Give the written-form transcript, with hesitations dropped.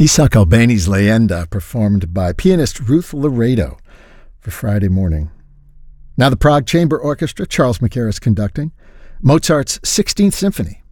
Isaac Albeni's Leyenda, performed by pianist Ruth Laredo for Friday morning. Now the Prague Chamber Orchestra, Charles Mackerras conducting, Mozart's 16th Symphony,